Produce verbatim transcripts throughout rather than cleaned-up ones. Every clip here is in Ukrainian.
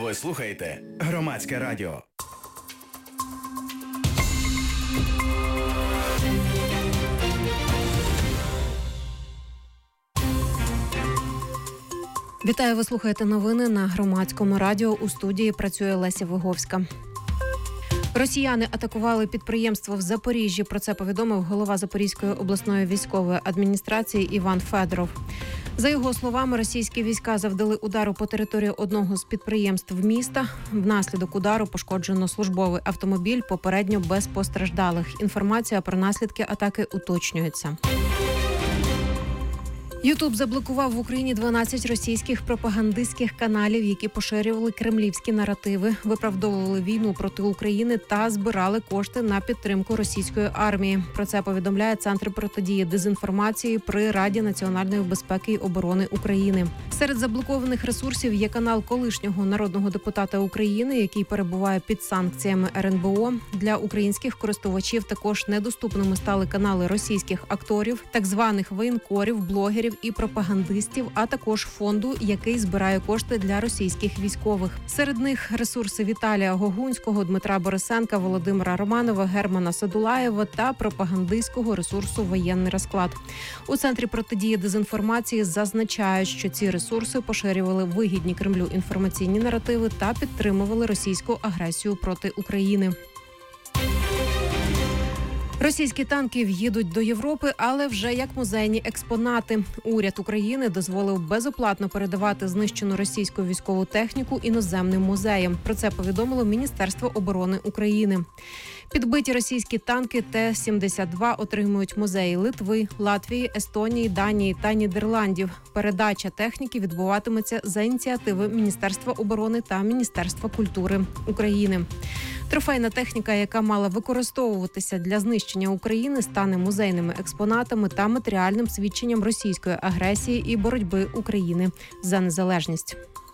Ви слухаєте Громадське радіо. Вітаю, ви слухаєте новини на Громадському радіо. У студії працює Леся Виговська. Росіяни атакували підприємство в Запоріжжі. Про це повідомив голова Запорізької обласної військової адміністрації Іван Федоров. За його словами, російські війська завдали удару по території одного з підприємств міста. Внаслідок удару пошкоджено службовий автомобіль, попередньо без постраждалих. Інформація про наслідки атаки уточнюється. Ютуб заблокував в Україні дванадцять російських пропагандистських каналів, які поширювали кремлівські наративи, виправдовували війну проти України та збирали кошти на підтримку російської армії. Про це повідомляє Центр протидії дезінформації при Раді національної безпеки і оборони України. Серед заблокованих ресурсів є канал колишнього народного депутата України, який перебуває під санкціями ер ен бе о. Для українських користувачів також недоступними стали канали російських акторів, так званих воєнкорів, блогерів і пропагандистів, а також фонду, який збирає кошти для російських військових. Серед них ресурси Віталія Гогунського, Дмитра Борисенка, Володимира Романова, Германа Садулаєва та пропагандистського ресурсу «Воєнний розклад». У Центрі протидії дезінформації зазначають, що ці ресурси поширювали вигідні Кремлю інформаційні наративи та підтримували російську агресію проти України. Російські танки в'їдуть до Європи, але вже як музейні експонати. Уряд України дозволив безоплатно передавати знищену російську військову техніку іноземним музеям. Про це повідомило Міністерство оборони України. Підбиті російські танки Т сімдесят два отримують музеї Литви, Латвії, Естонії, Данії та Нідерландів. Передача техніки відбуватиметься за ініціативи Міністерства оборони та Міністерства культури України. Трофейна техніка, яка мала використовуватися для знищення України, стане музейними експонатами та матеріальним свідченням російської агресії і боротьби України за незалежність.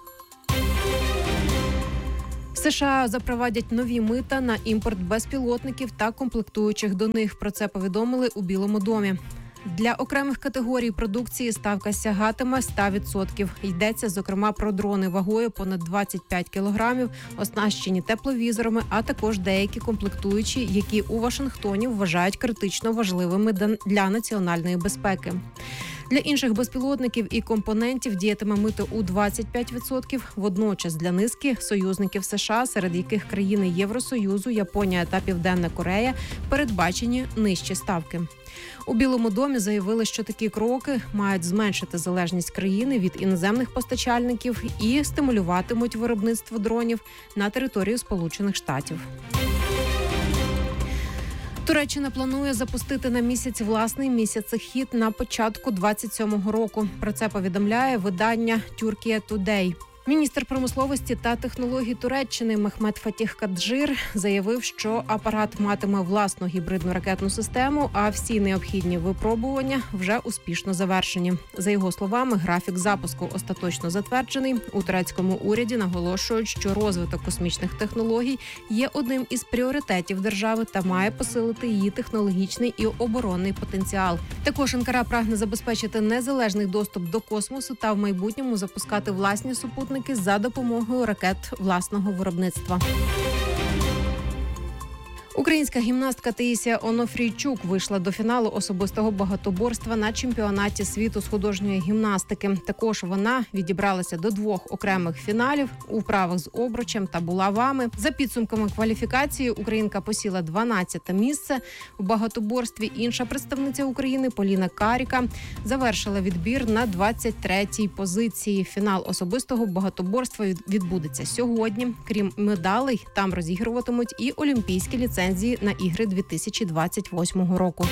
США запровадять нові мита на імпорт безпілотників та комплектуючих до них. Про це повідомили у Білому домі. Для окремих категорій продукції ставка сягатиме сто відсотків. Йдеться, зокрема, про дрони вагою понад двадцять п'ять кілограмів, оснащені тепловізорами, а також деякі комплектуючі, які у Вашингтоні вважають критично важливими для національної безпеки. Для інших безпілотників і компонентів діятиме мито у двадцять п'ять відсотків. Водночас для низки союзників США, серед яких країни Євросоюзу, Японія та Південна Корея, передбачені нижчі ставки. У Білому домі заявили, що такі кроки мають зменшити залежність країни від іноземних постачальників і стимулюватимуть виробництво дронів на території Сполучених Штатів. Туреччина планує запустити на місяць власний місяцехід на початку двадцять сьомого року. Про це повідомляє видання Turkey Today. Міністр промисловості та технологій Туреччини Мехмет Фатіх Каджир заявив, що апарат матиме власну гібридну ракетну систему, а всі необхідні випробування вже успішно завершені. За його словами, графік запуску остаточно затверджений. У турецькому уряді наголошують, що розвиток космічних технологій є одним із пріоритетів держави та має посилити її технологічний і оборонний потенціал. Також Анкара прагне забезпечити незалежний доступ до космосу та в майбутньому запускати власні супутники за допомогою ракет власного виробництва. Українська гімнастка Таїсія Онофрійчук вийшла до фіналу особистого багатоборства на чемпіонаті світу з художньої гімнастики. Також вона відібралася до двох окремих фіналів у вправах з обручем та булавами. За підсумками кваліфікації українка посіла дванадцяте місце. У багатоборстві інша представниця України Поліна Каріка завершила відбір на двадцять третій позиції. Фінал особистого багатоборства відбудеться сьогодні. Крім медалей, там розігруватимуть і олімпійські ліцензії на ігри дві тисячі двадцять восьмого року.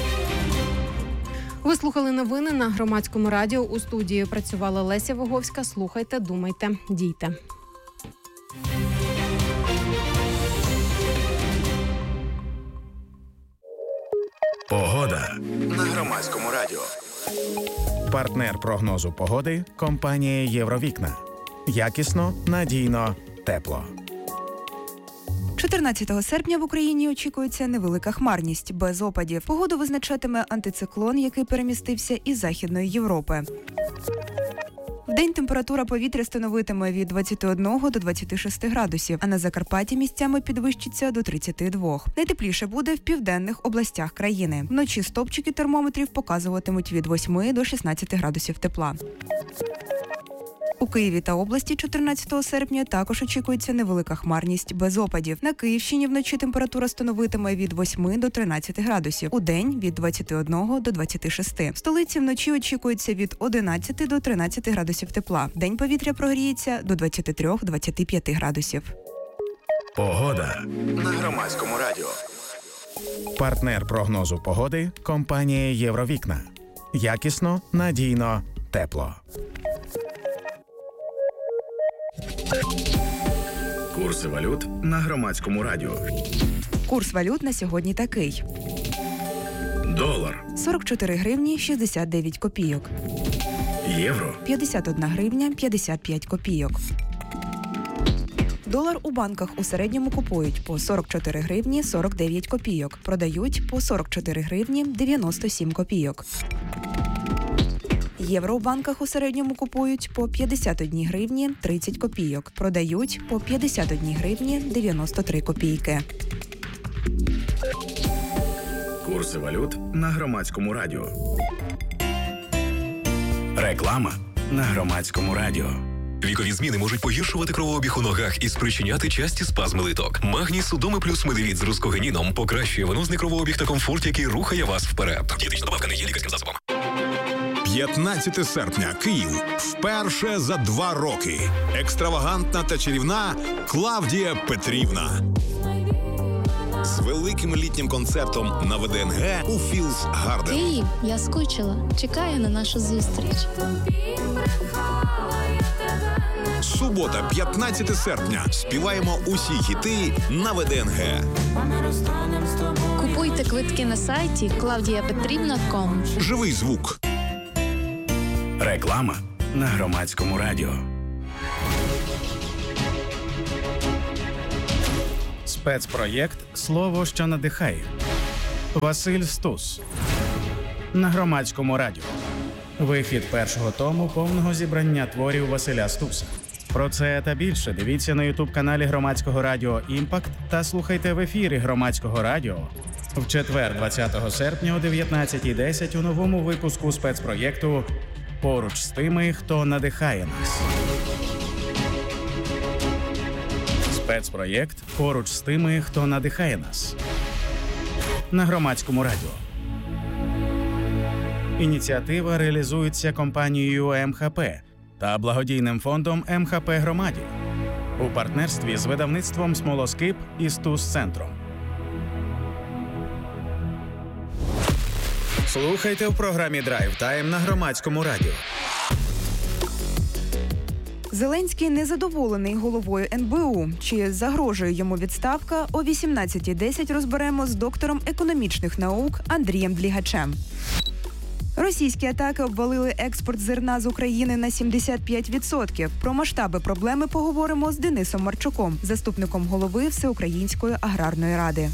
Ви слухали новини на Громадському радіо. У студії працювала Леся Виговська. Слухайте, думайте, дійте. Погода на Громадському радіо. Партнер прогнозу погоди – компанія «Євровікна». Якісно, надійно, тепло. чотирнадцятого серпня в Україні очікується невелика хмарність, без опадів. Погоду визначатиме антициклон, який перемістився із Західної Європи. Вдень температура повітря становитиме від двадцяти одного до двадцяти шести градусів, а на Закарпатті місцями підвищиться до тридцяти двох. Найтепліше буде в південних областях країни. Вночі стопчики термометрів показуватимуть від восьми до шістнадцяти градусів тепла. У Києві та області чотирнадцятого серпня також очікується невелика хмарність без опадів. На Київщині вночі температура становитиме від восьми до тринадцяти градусів, у день від двадцяти одного до двадцяти шести. В столиці вночі очікується від одинадцяти до тринадцяти градусів тепла. День повітря прогріється до двадцяти трьох - двадцяти п'яти градусів. Погода на Громадському радіо. Партнер прогнозу погоди – компанія «Євровікна». Якісно, надійно, тепло. Курси валют на Громадському радіо. Курс валют на сьогодні такий. Долар. сорок чотири гривні шістдесят дев'ять копійок. Євро. п'ятдесят одна гривня п'ятдесят п'ять копійок. Долар у банках у середньому купують по сорок чотири гривні сорок дев'ять копійок. Продають по сорок чотири гривні дев'яносто сім копійок. Євро у банках у середньому купують по п'ятдесят одна гривні тридцять копійок. Продають по п'ятдесят одна гривні дев'яносто три копійки. Курси валют на Громадському радіо. Реклама на Громадському радіо. Вікові зміни можуть погіршувати кровообіг у ногах і спричиняти часті спазми литок. Магній Судоми плюс Медивіт з рускогенીном покращує венозний кровообіг та комфорт, який рухає вас вперед. Дієтична добавка не є лікарським засобом. п'ятнадцятого серпня. Київ. Вперше за два роки. Екстравагантна та чарівна Клавдія Петрівна. З великим літнім концертом на ВДНГ у Філс Гарден. Київ, я скучила. Чекаю на нашу зустріч. Субота, п'ятнадцятого серпня. Співаємо усі хіти на ВДНГ. Купуйте квитки на сайті клавдія петрівна крапка ком. Живий звук. Реклама на Громадському радіо. Спецпроєкт «Слово, що надихає». Василь Стус. На Громадському радіо. Вихід першого тому повного зібрання творів Василя Стуса. Про це та більше дивіться на ютуб-каналі Громадського радіо «Імпакт» та слухайте в ефірі Громадського радіо в четвер, двадцятого серпня о дев'ятнадцятій десять у новому випуску спецпроєкту «Поруч з тими, хто надихає нас». Спецпроєкт «Поруч з тими, хто надихає нас» на Громадському радіо. Ініціатива реалізується компанією ем ха пе та благодійним фондом ем ха пе Громаді у партнерстві з видавництвом «Смолоскип» і «Стус-центром». Слухайте в програмі «Драйв Тайм» на Громадському радіо. Зеленський незадоволений головою ен бе у. Чи загрожує йому відставка? О вісімнадцятій десять розберемо з доктором економічних наук Андрієм Длігачем. Російські атаки обвалили експорт зерна з України на сімдесят п'ять відсотків. Про масштаби проблеми поговоримо з Денисом Марчуком, заступником голови Всеукраїнської аграрної ради.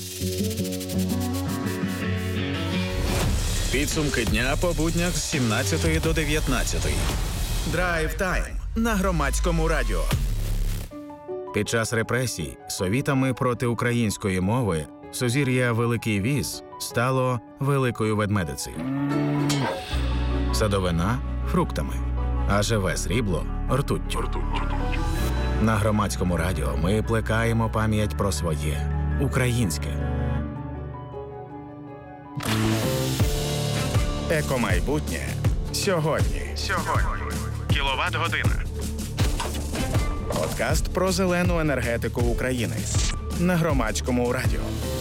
Підсумки дня по буднях з сімнадцятої до дев'ятнадцятої. Драйв Тайм на Громадському радіо. Під час репресій совітами проти української мови сузір'я Великий Віз стало Великою Ведмедицею. Садовина – фруктами, а живе срібло – ртуттю. На Громадському радіо ми плекаємо пам'ять про своє – українське. Екомайбутнє сьогодні. Сьогодні. Кіловат-година. Подкаст про зелену енергетику України на Громадському радіо.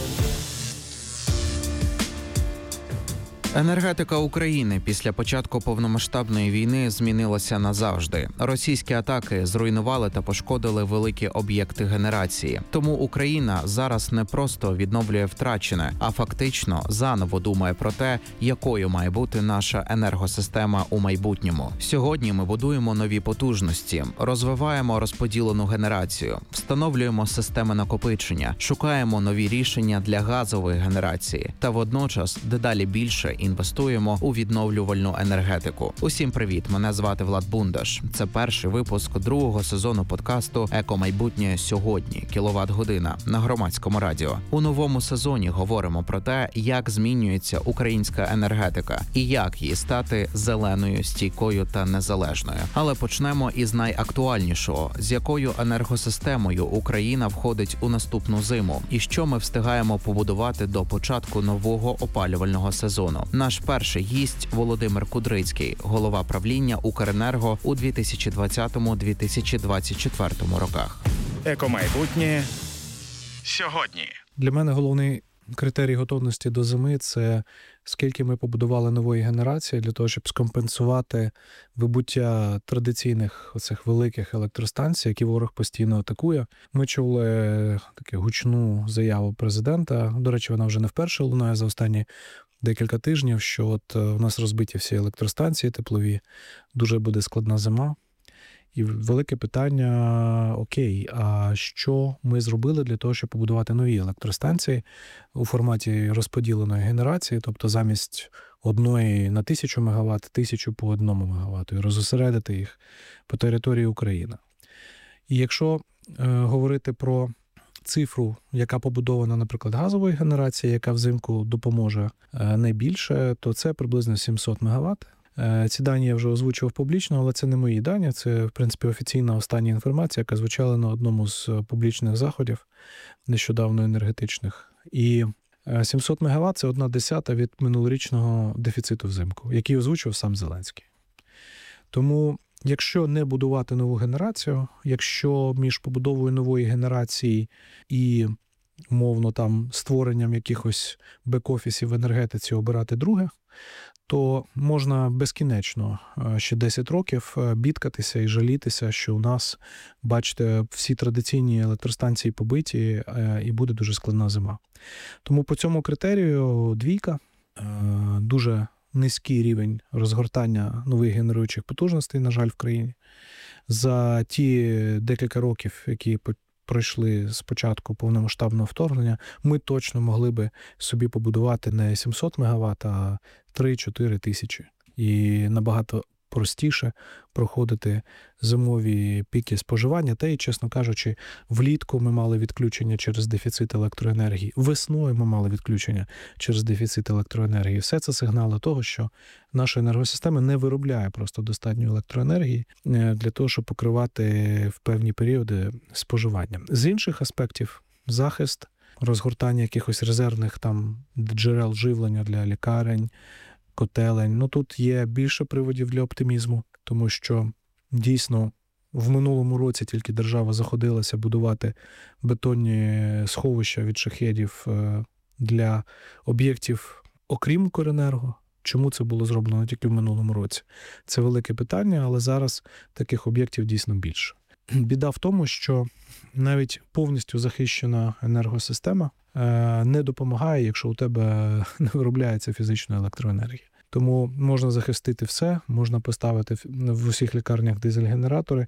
Енергетика України після початку повномасштабної війни змінилася назавжди. Російські атаки зруйнували та пошкодили великі об'єкти генерації. Тому Україна зараз не просто відновлює втрачене, а фактично заново думає про те, якою має бути наша енергосистема у майбутньому. Сьогодні ми будуємо нові потужності, розвиваємо розподілену генерацію, встановлюємо системи накопичення, шукаємо нові рішення для газової генерації та водночас дедалі більше інвестуємо у відновлювальну енергетику. Усім привіт! Мене звати Влад Бундаш. Це перший випуск другого сезону подкасту «Еко-майбутнє сьогодні. Кіловат-година» на Громадському радіо. У новому сезоні говоримо про те, як змінюється українська енергетика і як її стати зеленою, стійкою та незалежною. Але почнемо із найактуальнішого. З якою енергосистемою Україна входить у наступну зиму? І що ми встигаємо побудувати до початку нового опалювального сезону? Наш перший гість – Володимир Кудрицький, голова правління «Укренерго» у дві тисячі двадцятому - дві тисячі двадцять четвертому роках. Еко-майбутнє сьогодні. Для мене головний критерій готовності до зими – це скільки ми побудували нової генерації для того, щоб скомпенсувати вибуття традиційних оцих великих електростанцій, які ворог постійно атакує. Ми чули таку гучну заяву президента, до речі, вона вже не вперше лунає за останні декілька тижнів, що от у нас розбиті всі електростанції теплові, дуже буде складна зима. І велике питання, окей, а що ми зробили для того, щоб побудувати нові електростанції у форматі розподіленої генерації, тобто замість одної на тисячу мегаватт, тисячу по одному мегаватту, і розосередити їх по території України. І якщо е, говорити про цифру, яка побудована, наприклад, газової генерації, яка взимку допоможе е, найбільше, то це приблизно сімсот мегаватт. Ці дані я вже озвучував публічно, але це не мої дані, це, в принципі, офіційна остання інформація, яка звучала на одному з публічних заходів, нещодавно енергетичних. І сімсот мегаватт – це одна десята від минулорічного дефіциту взимку, який озвучив сам Зеленський. Тому, якщо не будувати нову генерацію, якщо між побудовою нової генерації і, умовно, там, створенням якихось бек-офісів в енергетиці обирати друге, то можна безкінечно ще десять років бідкатися і жалітися, що у нас, бачите, всі традиційні електростанції побиті і буде дуже складна зима. Тому по цьому критерію двійка, дуже низький рівень розгортання нових генеруючих потужностей, на жаль, в країні. За ті декілька років, які пройшли з початку повномасштабного вторгнення, ми точно могли би собі побудувати не сімсот мегаватт, а три-чотири тисячі. І набагато простіше проходити зимові піки споживання. Та й, чесно кажучи, влітку ми мали відключення через дефіцит електроенергії. Весною ми мали відключення через дефіцит електроенергії. Все це сигнали того, що наша енергосистема не виробляє просто достатньо електроенергії для того, щоб покривати в певні періоди споживання. З інших аспектів – захист, розгортання якихось резервних там джерел живлення для лікарень, котелень. Ну, тут є більше приводів для оптимізму, тому що дійсно в минулому році тільки держава заходилася будувати бетонні сховища від шахедів для об'єктів, окрім Укренерго. Чому це було зроблено тільки в минулому році? Це велике питання, але зараз таких об'єктів дійсно більше. Біда в тому, що навіть повністю захищена енергосистема не допомагає, якщо у тебе не виробляється фізична електроенергія. Тому можна захистити все, можна поставити в усіх лікарнях дизель-генератори,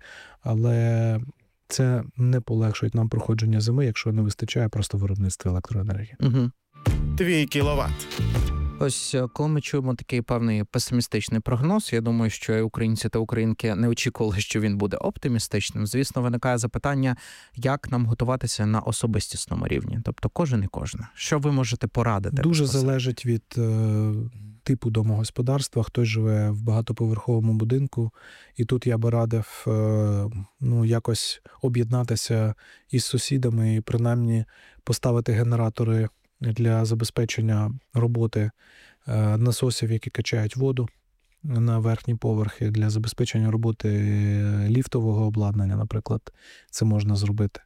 але це не полегшить нам проходження зими, якщо не вистачає просто виробництва електроенергії. Угу. Твій кіловат. Ось коли ми чуємо такий певний песимістичний прогноз, я думаю, що і українці та українки не очікували, що він буде оптимістичним. Звісно, виникає запитання, як нам готуватися на особистісному рівні. Тобто кожен і кожна. Що ви можете порадити? Дуже залежить від е, типу домогосподарства. Хтось живе в багатоповерховому будинку, і тут я би радив е, ну, якось об'єднатися із сусідами і принаймні поставити генератори для забезпечення роботи насосів, які качають воду на верхні поверхи, для забезпечення роботи ліфтового обладнання, наприклад, це можна зробити.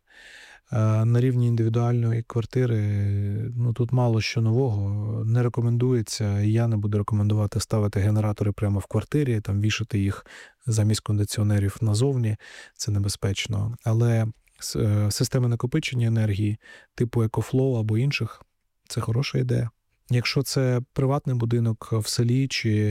На рівні індивідуальної квартири, ну, тут мало що нового, не рекомендується, і я не буду рекомендувати ставити генератори прямо в квартирі, там вішати їх замість кондиціонерів назовні, це небезпечно. Але системи накопичення енергії типу EcoFlow або інших – це хороша ідея. Якщо це приватний будинок в селі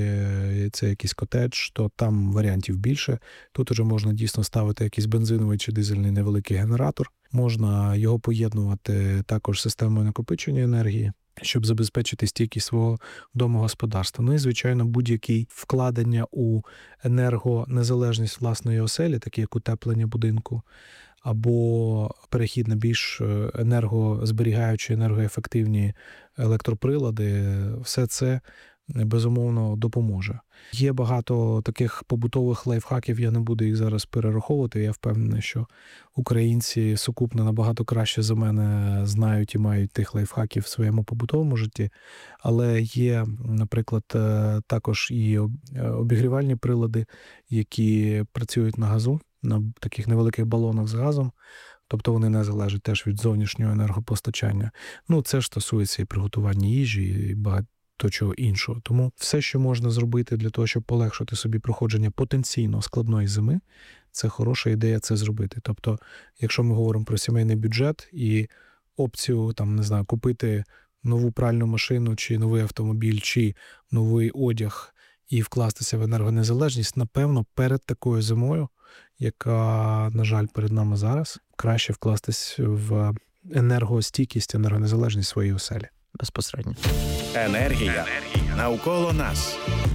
чи це якийсь котедж, то там варіантів більше. Тут вже можна дійсно ставити якийсь бензиновий чи дизельний невеликий генератор. Можна його поєднувати також з системою накопичення енергії. щоб забезпечити стійкість свого домогосподарства. Ну і, звичайно, будь-які вкладення у енергонезалежність власної оселі, такі як утеплення будинку, або перехід на більш енергозберігаючі, енергоефективні електроприлади, все це безумовно допоможе. Є багато таких побутових лайфхаків, я не буду їх зараз перераховувати. Я впевнений, що українці сукупно набагато краще за мене знають і мають тих лайфхаків в своєму побутовому житті. Але є, наприклад, також і обігрівальні прилади, які працюють на газу, на таких невеликих балонах з газом. Тобто вони не залежать теж від зовнішнього енергопостачання. Ну, це ж стосується і приготування їжі, і багато то чого іншого. Тому все, що можна зробити для того, щоб полегшити собі проходження потенційно складної зими, це хороша ідея це зробити. Тобто, якщо ми говоримо про сімейний бюджет і опцію, там, не знаю, купити нову пральну машину, чи новий автомобіль, чи новий одяг і вкластися в енергонезалежність, напевно, перед такою зимою, яка, на жаль, перед нами зараз, краще вкластись в енергостійкість, енергонезалежність своєї оселі. Безпосередньо. Енергія навколо нас.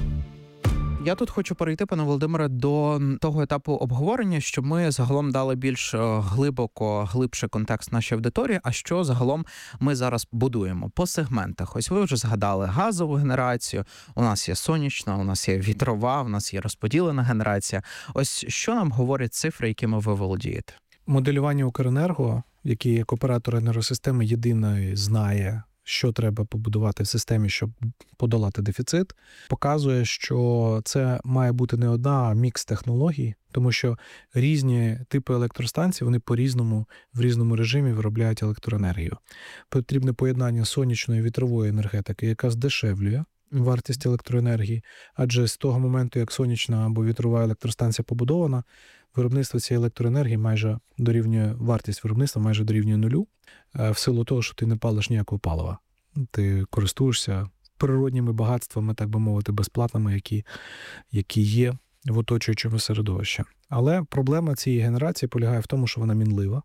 Я тут хочу перейти, пане Володимире, до того етапу обговорення, що ми загалом дали більш глибоко, глибший контекст нашій аудиторії, а що загалом ми зараз будуємо по сегментах. Ось ви вже згадали газову генерацію, у нас є сонячна, у нас є вітрова, у нас є розподілена генерація. Ось що нам говорять цифри, якими ви володієте? Моделювання Укренерго, який як оператор енергосистеми єдиної знає, що треба побудувати в системі, щоб подолати дефіцит, показує, що це має бути не одна, а мікс технологій, тому що різні типи електростанцій, вони по-різному, в різному режимі виробляють електроенергію. Потрібне поєднання сонячної і вітрової енергетики, яка здешевлює вартість електроенергії, адже з того моменту, як сонячна або вітрова електростанція побудована, виробництво цієї електроенергії майже дорівнює, вартість виробництва майже дорівнює нулю, в силу того, що ти не палиш ніякого палива. Ти користуєшся природніми багатствами, так би мовити, безплатними, які, які є в оточуючому середовищі. Але проблема цієї генерації полягає в тому, що вона мінлива.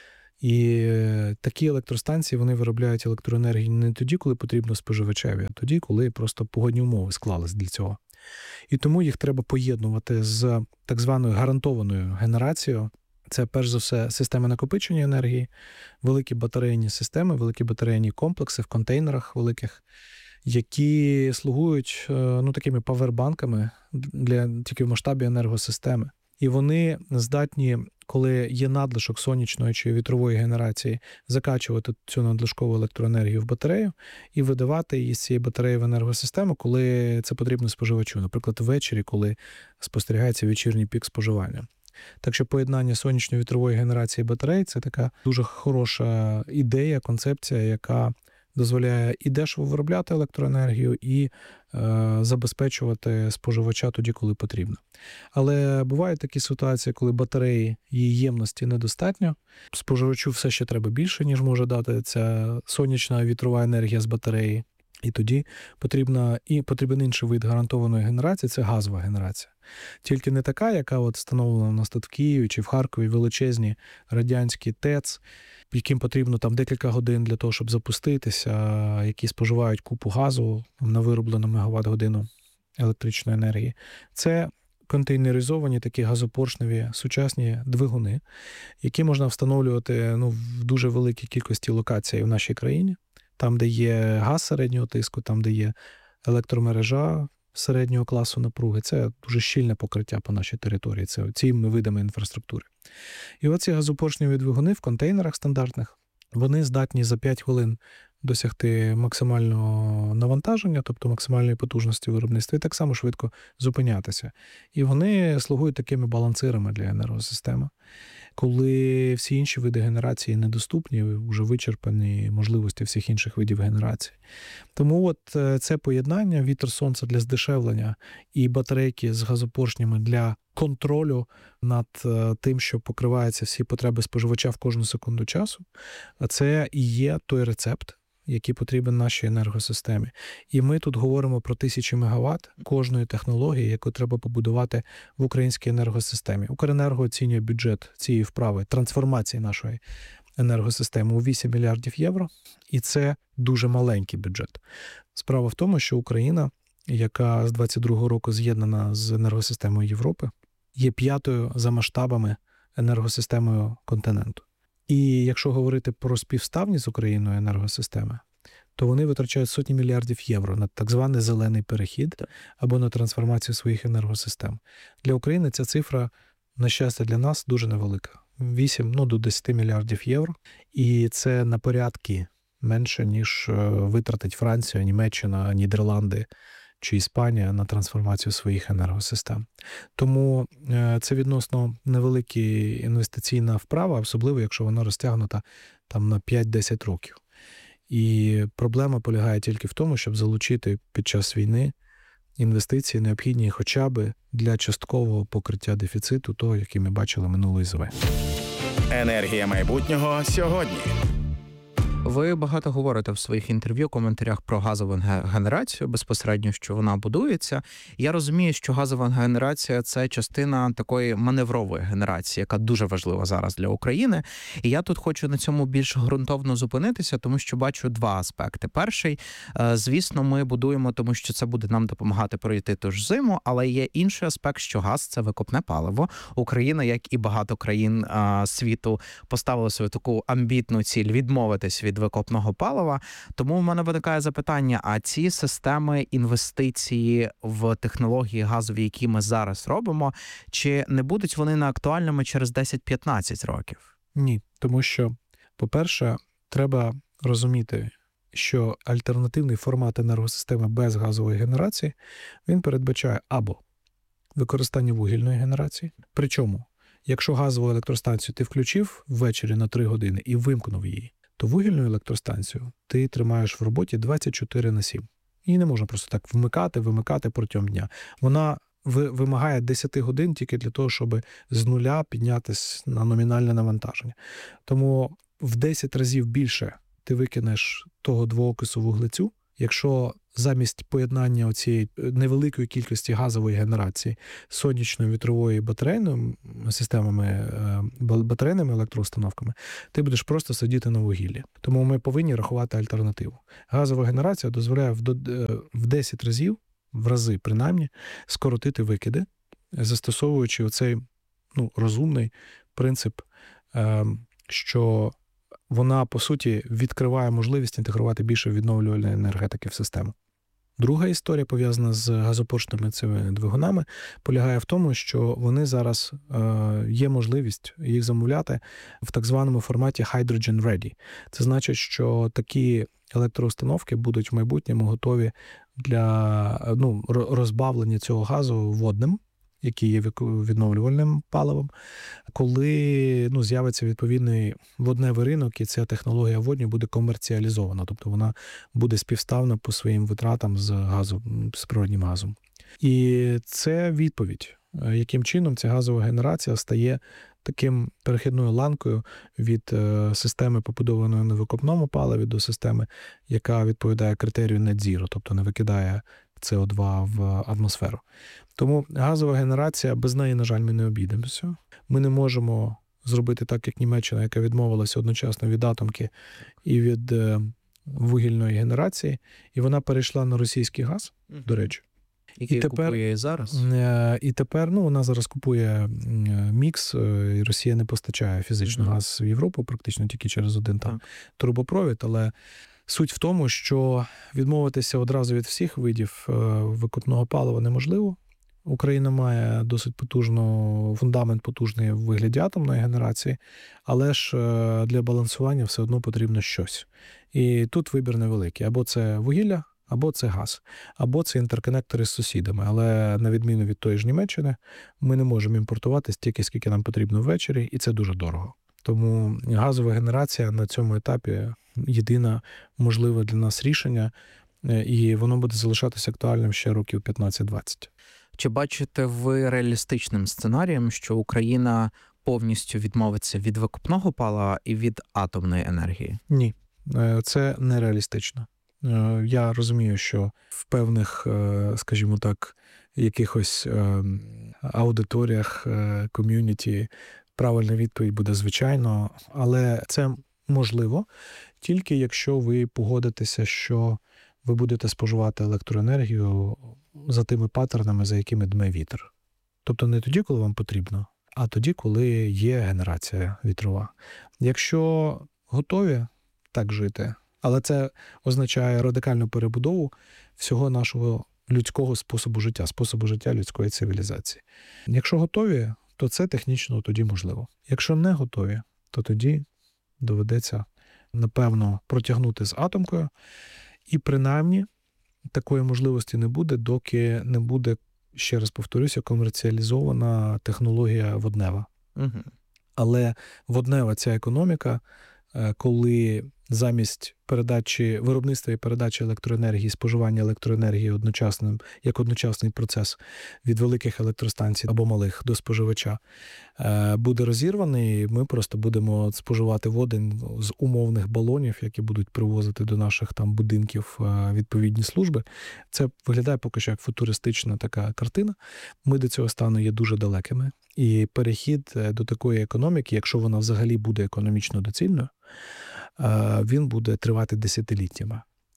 І такі електростанції, вони виробляють електроенергію не тоді, коли потрібно споживачеві, а тоді, коли просто погодні умови склались для цього. І тому їх треба поєднувати з так званою гарантованою генерацією. Це, перш за все, системи накопичення енергії, великі батарейні системи, великі батарейні комплекси в контейнерах великих, які слугують ну, такими павербанками для, тільки в масштабі енергосистеми. І вони здатні, коли є надлишок сонячної чи вітрової генерації, закачувати цю надлишкову електроенергію в батарею і видавати її з цієї батареї в енергосистему, коли це потрібно споживачу. Наприклад, ввечері, коли спостерігається вечірній пік споживання. Так що поєднання сонячно-вітрової генерації батарей – це така дуже хороша ідея, концепція, яка дозволяє і дешево виробляти електроенергію, і е, забезпечувати споживача тоді, коли потрібно. Але бувають такі ситуації, коли батареї, її ємності недостатньо, споживачу все ще треба більше, ніж може дати ця сонячна вітрова енергія з батареї. І тоді потрібна, і потрібен інший вид гарантованої генерації – це газова генерація. Тільки не така, яка от встановлена у нас тут в Києві чи в Харкові, величезні радянські ТЕЦ, яким потрібно там декілька годин для того, щоб запуститися, які споживають купу газу на вироблену мегаватт-годину електричної енергії. Це контейнеризовані такі газопоршневі сучасні двигуни, які можна встановлювати ну, в дуже великій кількості локацій в нашій країні. Там, де є газ середнього тиску, там, де є електромережа середнього класу напруги. Це дуже щільне покриття по нашій території, це цими видами інфраструктури. І оці газопоршневі двигуни в контейнерах стандартних, вони здатні за п'ять хвилин досягти максимального навантаження, тобто максимальної потужності виробництва, і так само швидко зупинятися. І вони слугують такими балансирами для енергосистеми. Коли всі інші види генерації недоступні, вже вичерпані можливості всіх інших видів генерації. Тому от це поєднання вітер-сонце для здешевлення і батарейки з газопоршнями для контролю над тим, що покриваються всі потреби споживача в кожну секунду часу, це і є той рецепт, який потрібен нашій енергосистемі. І ми тут говоримо про тисячі мегаватт кожної технології, яку треба побудувати в українській енергосистемі. Укренерго оцінює бюджет цієї вправи, трансформації нашої енергосистему у вісім мільярдів євро, і це дуже маленький бюджет. Справа в тому, що Україна, яка з двадцять другого року з'єднана з енергосистемою Європи, є п'ятою за масштабами енергосистемою континенту. І якщо говорити про співставність з Україною енергосистеми, то вони витрачають сотні мільярдів євро на так званий зелений перехід або на трансформацію своїх енергосистем. Для України ця цифра, на щастя для нас, дуже невелика. вісім ну, до десять мільярдів євро. І це на порядки менше, ніж витратить Франція, Німеччина, Нідерланди чи Іспанія на трансформацію своїх енергосистем. Тому це відносно невелика інвестиційна вправа, особливо якщо вона розтягнута там на п'ять-десять років. І проблема полягає тільки в тому, щоб залучити під час війни інвестиції, необхідні хоча б для часткового покриття дефіциту, того, який ми бачили минулої зими. Енергія майбутнього сьогодні. Ви багато говорите в своїх інтерв'ю, коментарях про газову генерацію, безпосередньо, що вона будується. Я розумію, що газова генерація – це частина такої маневрової генерації, яка дуже важлива зараз для України. І я тут хочу на цьому більш ґрунтовно зупинитися, тому що бачу два аспекти. Перший, звісно, ми будуємо, тому що це буде нам допомагати пройти ту ж зиму, але є інший аспект, що газ – це викопне паливо. Україна, як і багато країн світу, поставила свою таку амбітну ціль відмовитись від викопного палива. Тому в мене виникає запитання, а ці системи інвестиції в технології газові, які ми зараз робимо, чи не будуть вони неактуальними через десять-п'ятнадцять років? Ні, тому що, по-перше, треба розуміти, що альтернативний формат енергосистеми без газової генерації, він передбачає або використання вугільної генерації, причому, якщо газову електростанцію ти включив ввечері на три години і вимкнув її, то вугільну електростанцію ти тримаєш в роботі двадцять чотири на сім. Її не можна просто так вмикати, вимикати протягом дня. Вона вимагає десять годин тільки для того, щоб з нуля піднятися на номінальне навантаження. Тому в десять разів більше ти викинеш того двоокису вуглецю, якщо замість поєднання оцієї невеликої кількості газової генерації з сонячною, вітровою і батарейною системами, батарейними електроустановками, ти будеш просто сидіти на вугіллі. Тому ми повинні рахувати альтернативу. Газова генерація дозволяє в десять разів, в рази принаймні, скоротити викиди, застосовуючи оцей ну, розумний принцип, що вона, по суті, відкриває можливість інтегрувати більше відновлювальної енергетики в систему. Друга історія, пов'язана з газопоршними цими двигунами, полягає в тому, що вони зараз е, є можливість їх замовляти в так званому форматі hydrogen ready. Це значить, що такі електроустановки будуть в майбутньому готові для ну, розбавлення цього газу водним, який є відновлювальним паливом, коли ну, з'явиться відповідний водневий ринок, і ця технологія водню буде комерціалізована, тобто вона буде співставна по своїм витратам з газом, з природнім газом. І це відповідь, яким чином ця газова генерація стає таким перехідною ланкою від системи, побудованої на викопному паливі, до системи, яка відповідає критерію Net Zero, тобто не викидає С О два в атмосферу. Тому газова генерація, без неї, на жаль, ми не обійдемося. Ми не можемо зробити так, як Німеччина, яка відмовилася одночасно від атомки і від е, вугільної генерації, і вона перейшла на російський газ, mm-hmm. до речі. Який і тепер, купує і зараз? Е, і тепер, ну, вона зараз купує мікс, е, і Росія не постачає фізично mm-hmm. газ в Європу, практично тільки через один там так. трубопровід, але суть в тому, що відмовитися одразу від всіх видів викопного палива неможливо. Україна має досить потужно, фундамент потужний в вигляді атомної генерації, але ж для балансування все одно потрібно щось. І тут вибір невеликий. Або це вугілля, або це газ, або це інтерконектори з сусідами. Але на відміну від тої ж Німеччини, ми не можемо імпортувати стільки, скільки нам потрібно ввечері, і це дуже дорого. Тому газова генерація на цьому етапі єдине можливе для нас рішення, і воно буде залишатися актуальним ще років п'ятнадцять-двадцять. Чи бачите ви реалістичним сценарієм, що Україна повністю відмовиться від викопного палива і від атомної енергії? Ні, це нереалістично. Я розумію, що в певних, скажімо так, якихось аудиторіях, ком'юніті правильна відповідь буде звичайно, але це можливо тільки якщо ви погодитеся, що ви будете споживати електроенергію за тими паттернами, за якими дме вітер. Тобто не тоді, коли вам потрібно, а тоді, коли є генерація вітрова. Якщо готові так жити, але це означає радикальну перебудову всього нашого людського способу життя, способу життя людської цивілізації. Якщо готові, то це технічно тоді можливо. Якщо не готові, то тоді доведеться, напевно, протягнути з атомкою. І принаймні такої можливості не буде, доки не буде, ще раз повторюся, комерціалізована технологія воднева. Угу. Але воднева ця економіка, коли замість передачі, виробництва і передачі електроенергії, споживання електроенергії одночасним, як одночасний процес від великих електростанцій або малих до споживача, буде розірваний, ми просто будемо споживати водень з умовних балонів, які будуть привозити до наших там будинків відповідні служби. Це виглядає поки що як футуристична така картина. Ми до цього стану є дуже далекими. І перехід до такої економіки, якщо вона взагалі буде економічно доцільною, він буде тривати десятиліттями.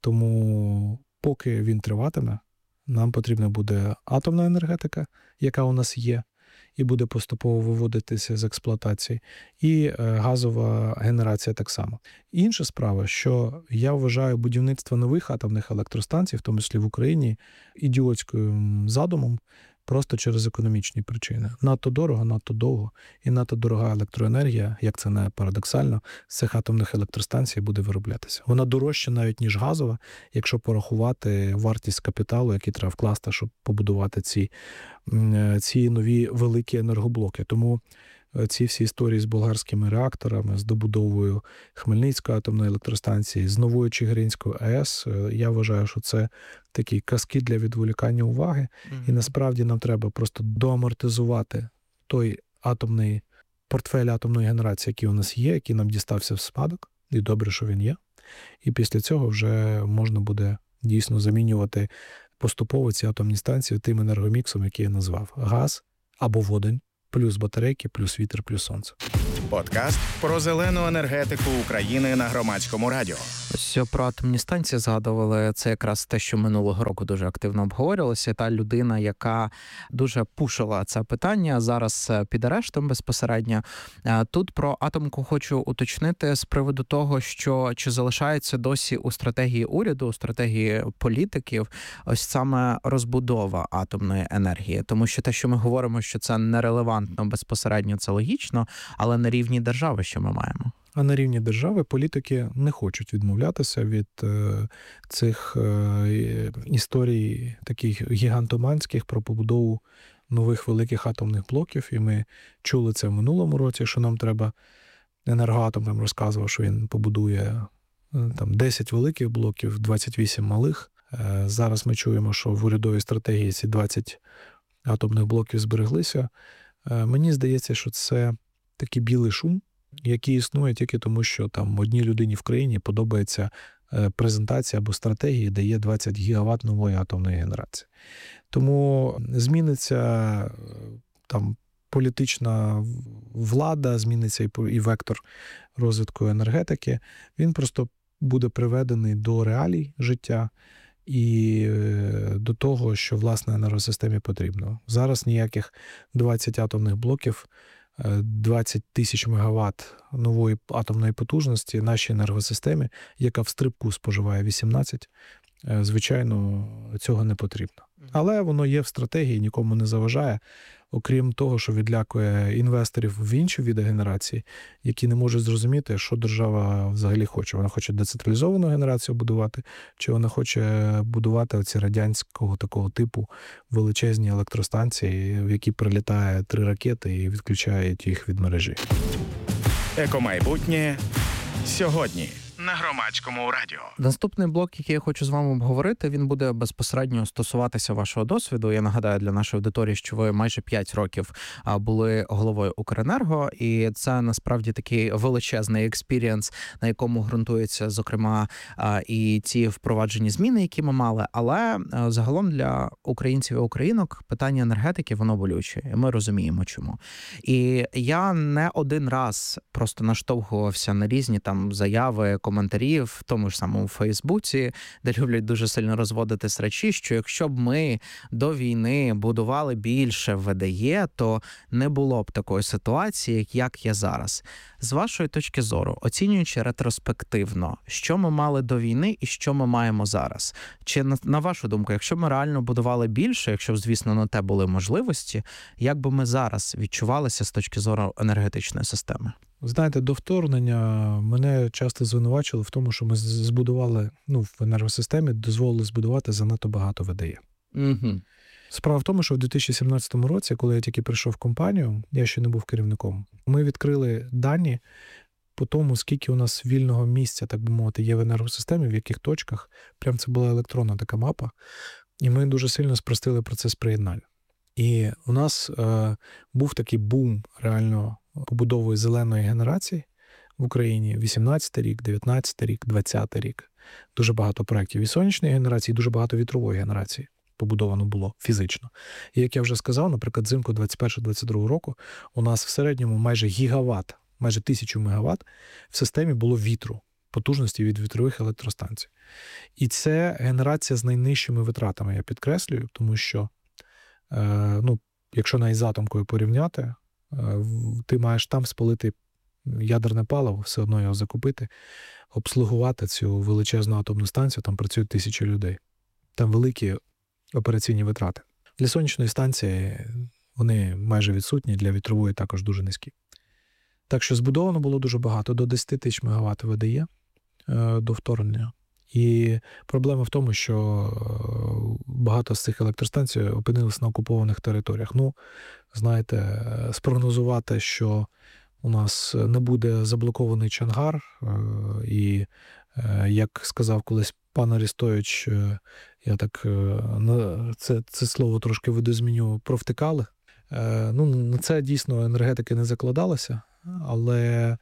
Тому поки він триватиме, нам потрібна буде атомна енергетика, яка у нас є, і буде поступово виводитися з експлуатації, і газова генерація так само. Інша справа, що я вважаю будівництво нових атомних електростанцій, в тому числі в Україні, ідіотським задумом, просто через економічні причини. Надто дорого, надто довго і надто дорога електроенергія, як це не парадоксально, з цих атомних електростанцій буде вироблятися. Вона дорожча навіть, ніж газова, якщо порахувати вартість капіталу, який треба вкласти, щоб побудувати ці, ці нові великі енергоблоки. Тому ці всі історії з болгарськими реакторами, з добудовою Хмельницької атомної електростанції, з новою Чигиринською АЕС, я вважаю, що це такі казки для відволікання уваги. Mm-hmm. І насправді нам треба просто доамортизувати той атомний портфель атомної генерації, який у нас є, який нам дістався в спадок, і добре, що він є. І після цього вже можна буде дійсно замінювати поступово ці атомні станції тим енергоміксом, який я назвав. Газ або водень, плюс батарейки, плюс вітер, плюс сонце. Подкаст про зелену енергетику України на Громадському радіо. Ось про атомні станції згадували. Це якраз те, що минулого року дуже активно обговорювалося. Та людина, яка дуже пушила це питання, зараз під арештом безпосередньо. Тут про атомку хочу уточнити з приводу того, що чи залишається досі у стратегії уряду, у стратегії політиків, ось саме розбудова атомної енергії. Тому що те, що ми говоримо, що це нерелевантно безпосередньо, це логічно, але на рівні держави що ми маємо? А на рівні держави політики не хочуть відмовлятися від е, цих е, історій таких гігантоманських про побудову нових великих атомних блоків. І ми чули це в минулому році, що нам треба, Енергоатом нам розказував, що він побудує там десять великих блоків, двадцять вісім малих. Е, зараз ми чуємо, що в урядовій стратегії ці двадцять атомних блоків збереглися. Е, мені здається, що це такий білий шум, який існує тільки тому, що там одній людині в країні подобається презентація або стратегії, де є двадцять гігават нової атомної генерації. Тому зміниться там політична влада, зміниться і вектор розвитку енергетики. Він просто буде приведений до реалій життя і до того, що, власне, енергосистемі потрібно. Зараз ніяких двадцять атомних блоків, двадцять тисяч мегаватт нової атомної потужності нашій енергосистемі, яка в стрибку споживає вісімнадцять, звичайно, цього не потрібно. Але воно є в стратегії, нікому не заважає, окрім того, що відлякує інвесторів в інші види генерації, які не можуть зрозуміти, що держава взагалі хоче. Вона хоче децентралізовану генерацію будувати, чи вона хоче будувати оці радянського такого типу величезні електростанції, в які прилітає три ракети і відключають їх від мережі. Екомайбутнє сьогодні. на Громадському радіо. Наступний блок, який я хочу з вами обговорити, він буде безпосередньо стосуватися вашого досвіду. Я нагадаю для нашої аудиторії, що ви майже п'ять років були головою Укренерго, і це насправді такий величезний експірієнс, на якому ґрунтуються, зокрема, і ті впроваджені зміни, які ми мали. Але загалом для українців і українок питання енергетики, воно болюче, і ми розуміємо, чому. І я не один раз просто наштовхувався на різні там заяви, коментарі в тому ж самому Фейсбуці, де люблять дуже сильно розводити срачі, що якщо б ми до війни будували більше В Д Е, то не було б такої ситуації, як є зараз. З вашої точки зору, оцінюючи ретроспективно, що ми мали до війни і що ми маємо зараз? Чи, на вашу думку, якщо ми реально будували більше, якщо б, звісно, на те були можливості, як би ми зараз відчувалися з точки зору енергетичної системи? Знаєте, до вторгнення мене часто звинувачили в тому, що ми збудували, ну, в енергосистемі дозволили збудувати занадто багато В Д Е. Угу. Справа в тому, що в дві тисячі сімнадцятому році, коли я тільки прийшов в компанію, я ще не був керівником, ми відкрили дані по тому, скільки у нас вільного місця, так би мовити, є в енергосистемі, в яких точках. Прям це була електронна така мапа. І ми дуже сильно спростили процес приєднання. І у нас е, був такий бум реально побудової зеленої генерації в Україні. вісімнадцятий рік, дев'ятнадцятий рік, двадцятий рік. Дуже багато проєктів і сонячної генерації, дуже багато вітрової генерації побудовано було фізично. І як я вже сказав, наприклад, взимку двадцять першого двадцять другого року у нас в середньому майже гігават, майже тисячу мегаватт в системі було вітру, потужності від вітрових електростанцій. І це генерація з найнижчими витратами, я підкреслюю, тому що, е, ну, якщо навіть з атомкою порівняти, е, ти маєш там спалити ядерне паливо, все одно його закупити, обслугувати цю величезну атомну станцію, там працюють тисячі людей. Там великі операційні витрати. Для сонячної станції вони майже відсутні, для вітрової також дуже низькі. Так що збудовано було дуже багато, до десять тисяч мегаватт В Д Е е, до вторгнення. І проблема в тому, що багато з цих електростанцій опинилися на окупованих територіях. Ну, знаєте, спрогнозувати, що у нас не буде заблокований Чонгар, е, і, е, як сказав колись пан Арістович, е, я так е, це, це слово трошки видозміню, провтикали. Е, ну, на це дійсно енергетики не закладалося, але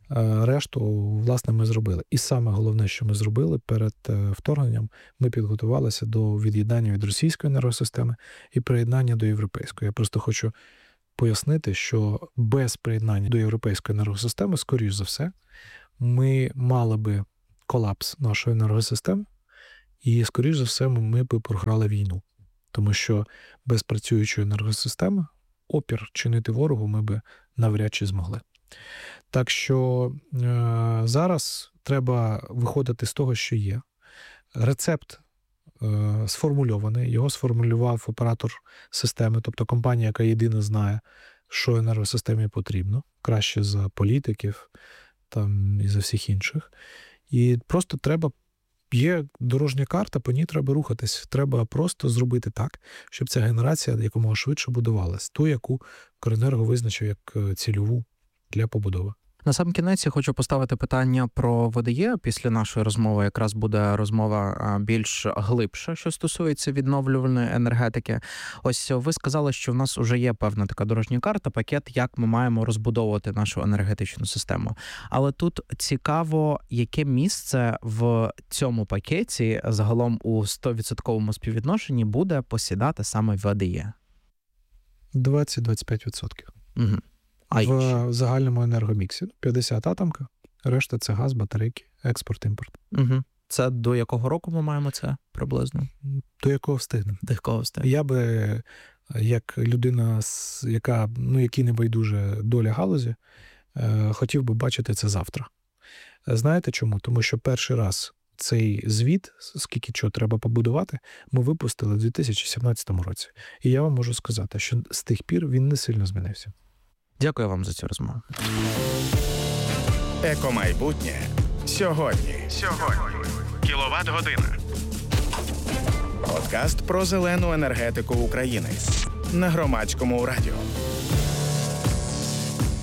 решту, власне, ми зробили. І саме головне, що ми зробили перед вторгненням, ми підготувалися до від'єднання від російської енергосистеми і приєднання до європейської. Я просто хочу пояснити, що без приєднання до європейської енергосистеми, скоріш за все, ми мали би колапс нашої енергосистеми і, скоріш за все, ми б програли війну. Тому що без працюючої енергосистеми опір чинити ворогу ми би навряд чи змогли. Так що е, зараз треба виходити з того, що є. Рецепт е, сформульований, його сформулював оператор системи, тобто компанія, яка єдина знає, що енергосистемі потрібно, краще за політиків там, і за всіх інших. І просто треба, є дорожня карта, по ній треба рухатись. Треба просто зробити так, щоб ця генерація якомога швидше будувалась. Ту, яку Укренерго визначив як цільову для побудови. На сам кінець я хочу поставити питання про В Д Е. Після нашої розмови якраз буде розмова більш глибша, що стосується відновлювальної енергетики. Ось ви сказали, що в нас вже є певна така дорожня карта, пакет, як ми маємо розбудовувати нашу енергетичну систему. Але тут цікаво, яке місце в цьому пакеті загалом у сто відсотків співвідношенні буде посідати саме В Д Е? двадцять - двадцять п'ять відсотків. Угу. В загальному енергоміксі. п'ятдесят атомка, решта це газ, батарейки, експорт, імпорт. Угу. Це до якого року ми маємо це приблизно? До якого встигнемо. До якого встигнемо. Я би, як людина, яка, ну, якій не байдуже доля галузі, хотів би бачити це завтра. Знаєте чому? Тому що перший раз цей звіт, скільки чого треба побудувати, ми випустили в дві тисячі сімнадцятому році. І я вам можу сказати, що з тих пір він не сильно змінився. Дякую вам за цю розмову. Екомайбутнє сьогодні. Сьогодні. Кіловат-година. Подкаст про зелену енергетику України на Громадському радіо.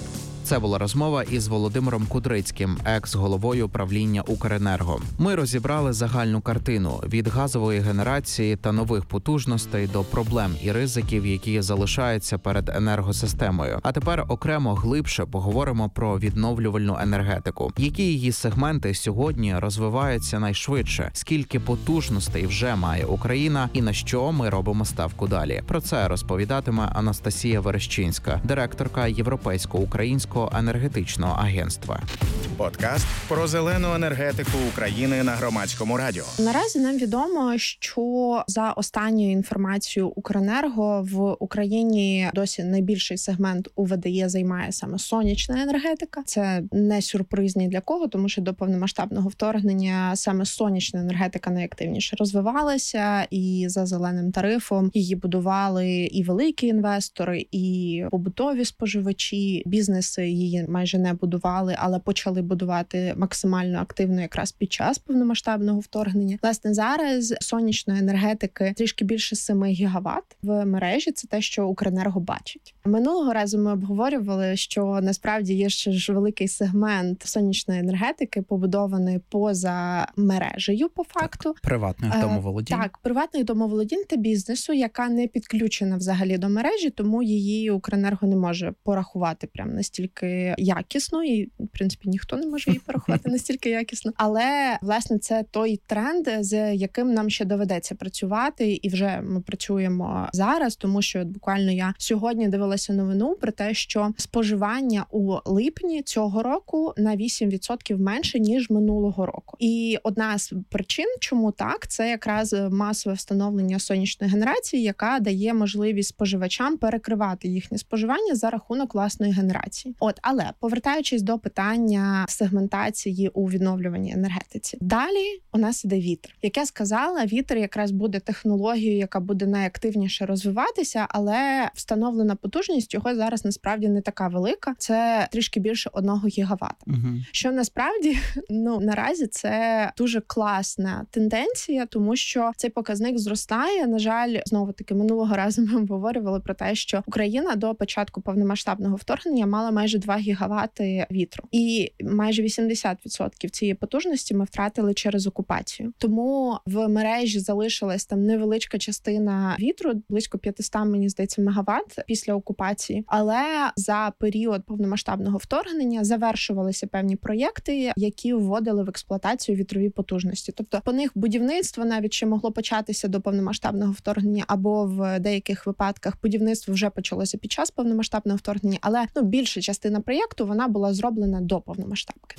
Це була розмова із Володимиром Кудрицьким, екс-головою правління Укренерго. Ми розібрали загальну картину від газової генерації та нових потужностей до проблем і ризиків, які залишаються перед енергосистемою. А тепер окремо глибше поговоримо про відновлювальну енергетику. Які її сегменти сьогодні розвиваються найшвидше, скільки потужностей вже має Україна і на що ми робимо ставку далі. Про це розповідатиме Анастасія Верещинська, директорка Європейсько-українського енергетичного агентства. Подкаст про зелену енергетику України на Громадському радіо. Наразі нам відомо, що за останньою інформацією Укренерго в Україні досі найбільший сегмент У В Д Е займає саме сонячна енергетика. Це не сюрприз ні для кого, тому що до повномасштабного вторгнення саме сонячна енергетика найактивніше розвивалася, і за зеленим тарифом її будували і великі інвестори, і побутові споживачі. Бізнеси її майже не будували, але почали будувати максимально активно якраз під час повномасштабного вторгнення. Власне, зараз сонячної енергетики трішки більше семи гігават в мережі. Це те, що Укренерго бачить. Минулого разу ми обговорювали, що насправді є ще ж великий сегмент сонячної енергетики, побудований поза мережею, по факту. Так, приватних домоволодінь. Так, приватних домоволодінь та бізнесу, яка не підключена взагалі до мережі, тому її Укренерго не може порахувати прям настільки якісно, і, в принципі, ніхто не може її порахувати настільки якісно. Але, власне, це той тренд, з яким нам ще доведеться працювати, і вже ми працюємо зараз, тому що буквально я сьогодні дивилася новину про те, що споживання у липні цього року на вісім відсотків менше, ніж минулого року. І одна з причин, чому так, це якраз масове встановлення сонячної генерації, яка дає можливість споживачам перекривати їхнє споживання за рахунок власної генерації. От, але повертаючись до питання сегментації у відновлюваній енергетиці. Далі у нас іде вітер. Як я сказала, вітер якраз буде технологією, яка буде найактивніше розвиватися, але встановлена потужність його зараз насправді не така велика. Це трішки більше одного гігавата. Угу. Що насправді, ну, наразі це дуже класна тенденція, тому що цей показник зростає. На жаль, знову-таки, минулого разу ми обговорювали про те, що Україна до початку повномасштабного вторгнення мала майже два гігавати вітру. І майже вісімдесят відсотків цієї потужності ми втратили через окупацію. Тому в мережі залишилась там невеличка частина вітру, близько п'ятсот, мені здається, мегаватт після окупації. Але за період повномасштабного вторгнення завершувалися певні проєкти, які вводили в експлуатацію вітрові потужності. Тобто по них будівництво навіть ще могло початися до повномасштабного вторгнення, або в деяких випадках будівництво вже почалося під час повномасштабного вторгнення, але ну, більша частина проєкту вона була зроблена до повномасштабки.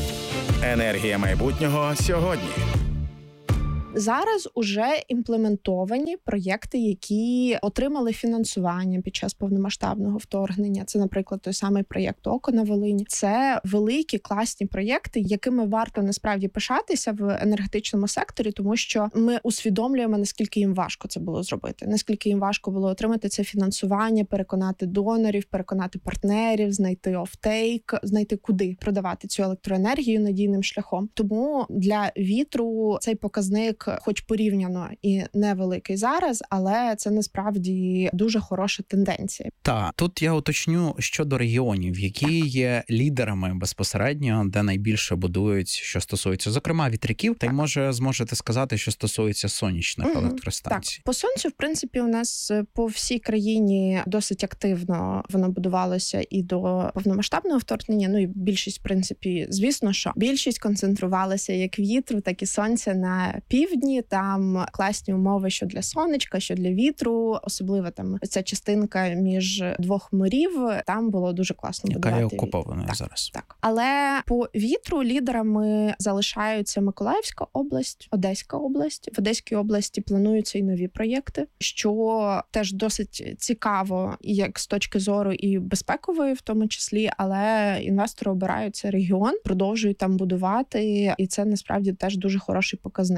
Енергія майбутнього сьогодні. Зараз уже імплементовані проєкти, які отримали фінансування під час повномасштабного вторгнення. Це, наприклад, той самий проєкт «Око» на Волині. Це великі, класні проєкти, якими варто насправді пишатися в енергетичному секторі, тому що ми усвідомлюємо, наскільки їм важко це було зробити, наскільки їм важко було отримати це фінансування, переконати донорів, переконати партнерів, знайти офтейк, знайти, куди продавати цю електроенергію надійним шляхом. Тому для вітру цей показник хоч порівняно і невеликий зараз, але це насправді дуже хороша тенденція. Так, тут я уточню щодо регіонів, які є лідерами безпосередньо, де найбільше будують, що стосується, зокрема, вітряків, та й, може, зможете сказати, що стосується сонячних угу. електростанцій. Так, по сонцю, в принципі, у нас по всій країні досить активно воно будувалося і до повномасштабного вторгнення, ну і більшість, в принципі, звісно, що більшість концентрувалася як вітру, так і сонця на півдні. Там класні умови що для сонечка, що для вітру, особливо там ця частинка між двох морів, там було дуже класно яка будувати. Яка є окупована так, зараз. Так. Але по вітру лідерами залишаються Миколаївська область, Одеська область. В Одеській області плануються і нові проєкти, що теж досить цікаво, як з точки зору і безпекової в тому числі, але інвестори обирають цей регіон, продовжують там будувати, і це насправді теж дуже хороший показник. Ну і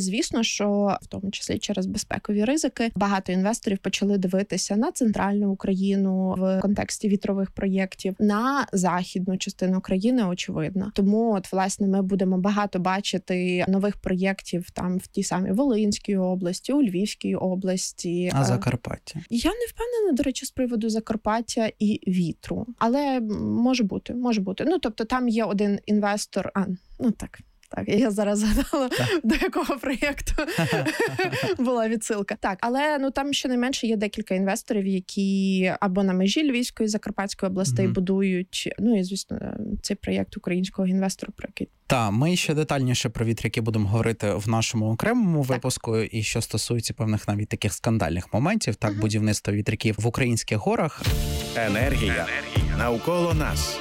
звісно, що в тому числі через безпекові ризики багато інвесторів почали дивитися на центральну Україну в контексті вітрових проєктів, на західну частину країни, очевидно. Тому от власне ми будемо багато бачити нових проєктів там в тій самій Волинській області, у Львівській області. А Закарпаття? Я не впевнена, до речі, з приводу Закарпаття і вітру, але може бути, може бути. Ну тобто там є один інвестор, а ну так. Так, я зараз згадала, до якого проєкту була відсилка. Так, але ну там щонайменше є декілька інвесторів, які або на межі Львівської, Закарпатської областей mm-hmm. будують. Ну і, звісно, цей проєкт українського інвестора, про який... Так, ми ще детальніше про вітряки будемо говорити в нашому окремому так. випуску, і що стосується певних навіть таких скандальних моментів, так, uh-huh. будівництва вітряків в українських горах. Енергія. Енергія. Навколо нас.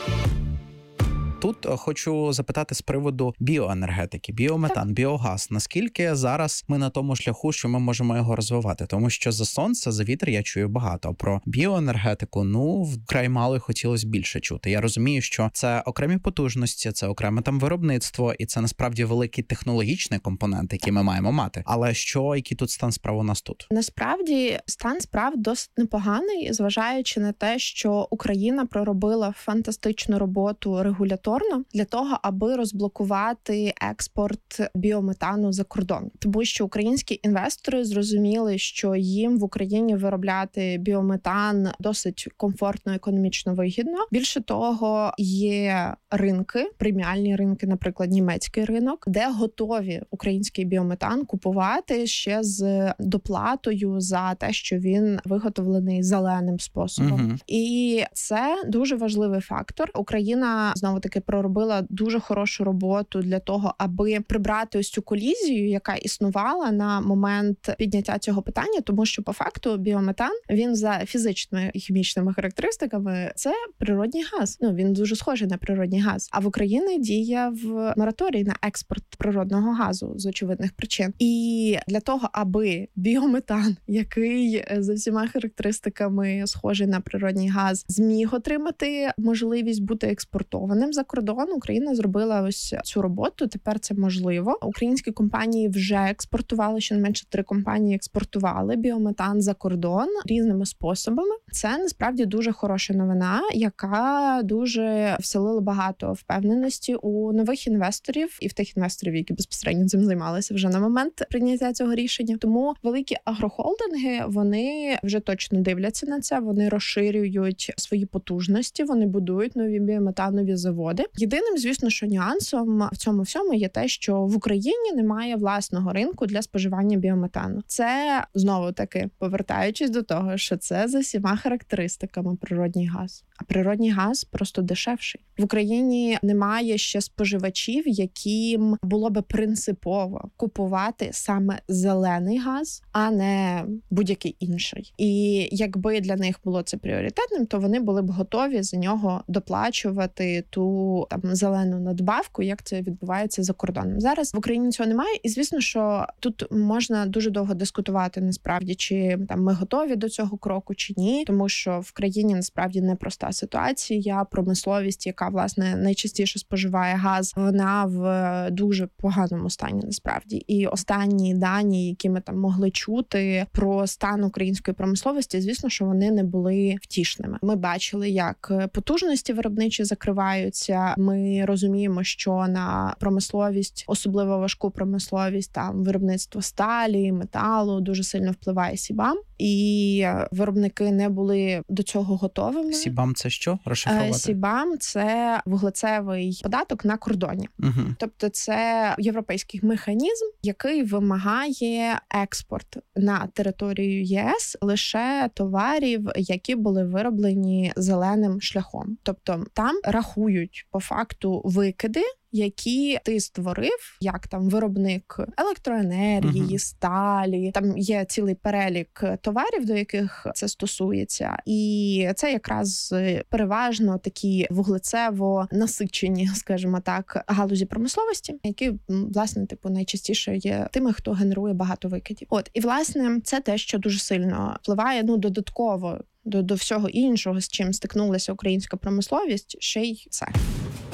Тут хочу запитати з приводу біоенергетики, біометан, так. біогаз. Наскільки зараз ми на тому шляху, що ми можемо його розвивати? Тому що за сонце, за вітер я чую багато. А про біоенергетику, ну, вкрай мало і хотілося більше чути. Я розумію, що це окремі потужності, це окреме там виробництво, і це насправді великий технологічний компонент, який ми маємо мати. Але що, який тут стан справ у нас тут? Насправді, стан справ досить непоганий, зважаючи на те, що Україна проробила фантастичну роботу регуляторно для того, аби розблокувати експорт біометану за кордон. Тому що українські інвестори зрозуміли, що їм в Україні виробляти біометан досить комфортно, економічно вигідно. Більше того, є ринки, преміальні ринки, наприклад, німецький ринок, де готові український біометан купувати ще з доплатою за те, що він виготовлений зеленим способом. Угу. І це дуже важливий фактор. Україна, знову-таки, проробила дуже хорошу роботу для того, аби прибрати ось цю колізію, яка існувала на момент підняття цього питання, тому що по факту біометан, він за фізичними і хімічними характеристиками це природній газ. Ну, він дуже схожий на природній газ. А в Україні діє в мораторій на експорт природного газу з очевидних причин. І для того, аби біометан, який за всіма характеристиками схожий на природній газ, зміг отримати можливість бути експортованим за кордон, Україна зробила ось цю роботу. Тепер це можливо. Українські компанії вже експортували, щонайменше три компанії експортували біометан за кордон різними способами. Це насправді дуже хороша новина, яка дуже вселила багато впевненості у нових інвесторів і в тих інвесторів, які безпосередньо цим займалися вже на момент прийняття цього рішення. Тому великі агрохолдинги, вони вже точно дивляться на це, вони розширюють свої потужності, вони будують нові біометанові заводи. Єдиним, звісно, що нюансом в цьому всьому є те, що в Україні немає власного ринку для споживання біометану. Це, знову-таки, повертаючись до того, що це за всіма характеристиками природній газ. А природній газ просто дешевший. В Україні немає ще споживачів, яким було би принципово купувати саме зелений газ, а не будь-який інший. І якби для них було це пріоритетним, то вони були б готові за нього доплачувати ту там зелену надбавку, як це відбувається за кордоном. Зараз в Україні цього немає, і звісно, що тут можна дуже довго дискутувати насправді, чи там ми готові до цього кроку, чи ні, тому що в країні насправді непроста ситуація, промисловість, яка власне найчастіше споживає газ, вона в дуже поганому стані насправді. І останні дані, які ми там могли чути про стан української промисловості, звісно, що вони не були втішними. Ми бачили, як потужності виробничі закриваються. Ми розуміємо, що на промисловість, особливо важку промисловість, там виробництво сталі, металу дуже сильно впливає Сібам. І виробники не були до цього готовими. Сібам – це що? Розшифрувати? Сібам – це вуглецевий податок на кордоні. Угу. Тобто це європейський механізм, який вимагає експорт на територію ЄС лише товарів, які були вироблені зеленим шляхом. Тобто там рахують по факту викиди, які ти створив, як там виробник електроенергії, uh-huh. сталі. Там є цілий перелік товарів, до яких це стосується. І це якраз переважно такі вуглецево насичені, скажімо так, галузі промисловості, які, власне, типу, найчастіше є тими, хто генерує багато викидів. От, і, власне, це те, що дуже сильно впливає, ну, додатково до, до всього іншого, з чим стикнулася українська промисловість, ще й це.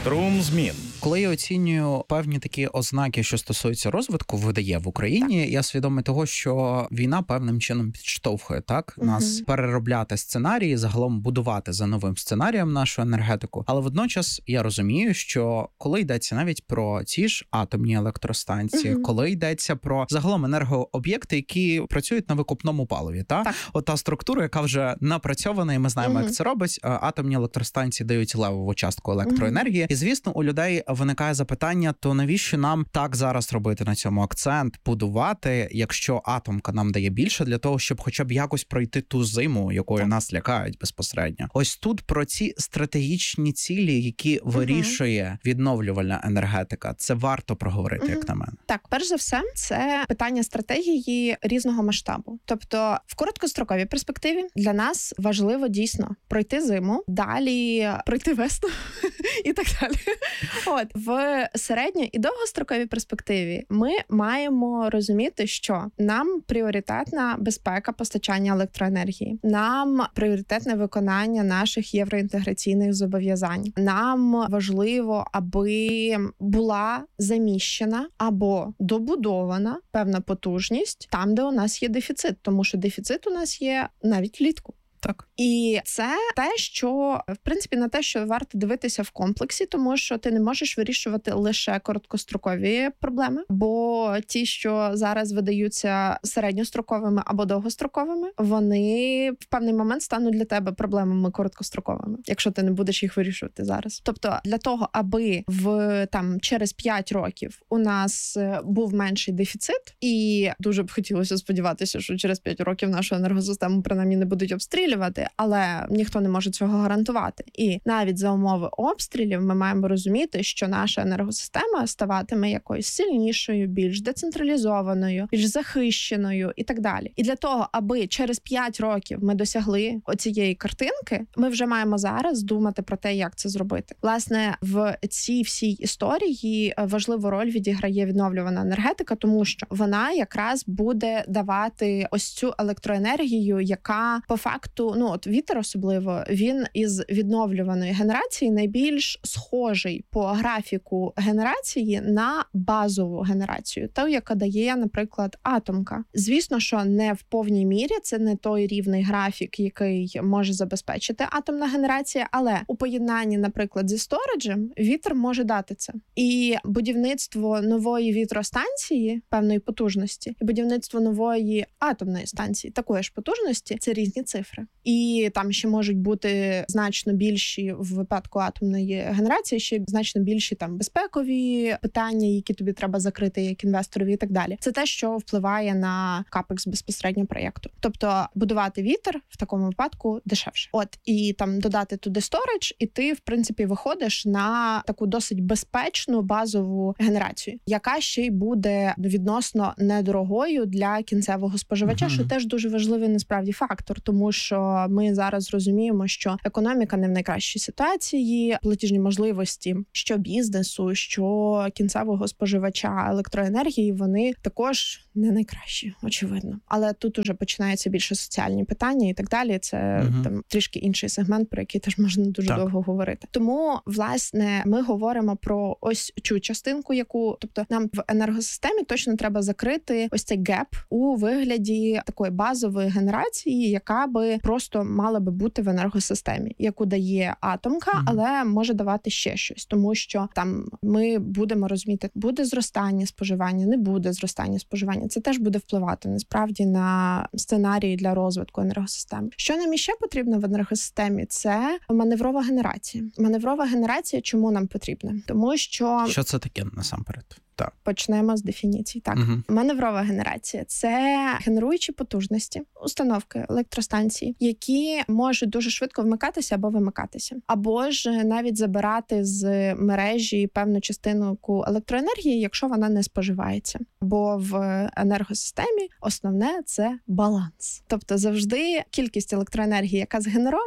Струм змін. Коли я оцінюю певні такі ознаки, що стосуються розвитку ВДЕ в Україні, так. я свідомий того, що війна певним чином підштовхує так угу. нас переробляти сценарії, загалом будувати за новим сценарієм нашу енергетику. Але водночас я розумію, що коли йдеться навіть про ті ж атомні електростанції, угу. коли йдеться про загалом енергооб'єкти, які працюють на викопному паливі, та так. от та структура, яка вже напрацьована, і ми знаємо, угу. як це робить. Атомні електростанції дають левову частку електроенергії. Угу. І, звісно, у людей виникає запитання, то навіщо нам так зараз робити на цьому акцент, будувати, якщо атомка нам дає більше, для того, щоб хоча б якось пройти ту зиму, якою так. нас лякають безпосередньо. Ось тут про ці стратегічні цілі, які угу. вирішує відновлювальна енергетика, це варто проговорити, угу. як на мене. Так, перш за все, це питання стратегії різного масштабу. Тобто, в короткостроковій перспективі для нас важливо дійсно пройти зиму, далі пройти весну і так далі. От, в середньо- і довгостроковій перспективі ми маємо розуміти, що нам пріоритетна безпека постачання електроенергії, нам пріоритетне виконання наших євроінтеграційних зобов'язань. Нам важливо, аби була заміщена або добудована певна потужність там, де у нас є дефіцит, тому що дефіцит у нас є навіть влітку. Так. І це те, що, в принципі, на те, що варто дивитися в комплексі, тому що ти не можеш вирішувати лише короткострокові проблеми, бо ті, що зараз видаються середньостроковими або довгостроковими, вони в певний момент стануть для тебе проблемами короткостроковими, якщо ти не будеш їх вирішувати зараз. Тобто для того, аби в там через п'ять років у нас був менший дефіцит, і дуже б хотілося сподіватися, що через п'ять років нашу енергосистему принаймні не будуть обстрілювати, але ніхто не може цього гарантувати. І навіть за умови обстрілів ми маємо розуміти, що наша енергосистема ставатиме якоюсь сильнішою, більш децентралізованою, більш захищеною і так далі. І для того, аби через п'ять років ми досягли оцієї картинки, ми вже маємо зараз думати про те, як це зробити. Власне, в цій всій історії важливу роль відіграє відновлювана енергетика, тому що вона якраз буде давати ось цю електроенергію, яка по факту, ну от вітер особливо, він із відновлюваної генерації найбільш схожий по графіку генерації на базову генерацію, ту, яка дає, наприклад, атомка. Звісно, що не в повній мірі, це не той рівний графік, який може забезпечити атомна генерація, але у поєднанні, наприклад, зі сториджем вітер може дати це. І будівництво нової вітростанції певної потужності, і будівництво нової атомної станції такої ж потужності – це різні цифри. І там ще можуть бути значно більші в випадку атомної генерації, ще значно більші там безпекові питання, які тобі треба закрити як інвесторові і так далі. Це те, що впливає на капекс безпосередньо проєкту. Тобто будувати вітер в такому випадку дешевше. От, і там додати туди сторидж, і ти, в принципі, виходиш на таку досить безпечну базову генерацію, яка ще й буде відносно недорогою для кінцевого споживача, mm-hmm. що теж дуже важливий насправді фактор, тому що ми зараз розуміємо, що економіка не в найкращій ситуації, платіжні можливості що бізнесу, що кінцевого споживача електроенергії, вони також не найкращі, очевидно. Але тут уже починаються більше соціальні питання і так далі. Це угу. там трішки інший сегмент, про який теж можна дуже так. довго говорити. Тому, власне, ми говоримо про ось цю частинку, яку, тобто нам в енергосистемі точно треба закрити ось цей геп у вигляді такої базової генерації, яка би просто мала би бути в енергосистемі, яку дає атомка, mm-hmm. але може давати ще щось, тому що там ми будемо розуміти, буде зростання споживання, не буде зростання споживання. Це теж буде впливати насправді на сценарії для розвитку енергосистеми. Що нам іще потрібно в енергосистемі? Це маневрова генерація. Маневрова генерація чому нам потрібна? Тому що... Що це таке насамперед? Так. Почнемо з дефініцій. Так, угу. Маневрова генерація – це генеруючі потужності, установки, електростанції, які можуть дуже швидко вмикатися або вимикатися. Або ж навіть забирати з мережі певну частину електроенергії, якщо вона не споживається. Бо в енергосистемі основне – це баланс. Тобто завжди кількість електроенергії, яка згенерована,